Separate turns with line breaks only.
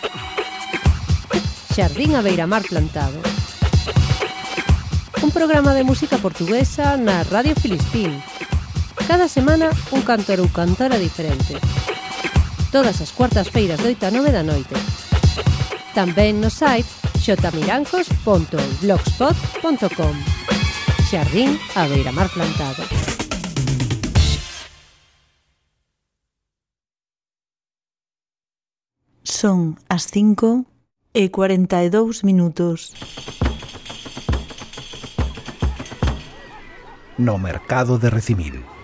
Xardín a beiramar plantado. Un programa de música portuguesa na Radio Filispín. Cada semana un cantor ou cantora diferente. Todas as cuartas-feiras de 8 a 9 da noite. Tamén no site xotamiranjos.blogspot.com. Xardín a beiramar plantado.
Son as 5:42.
No mercado de Recimil.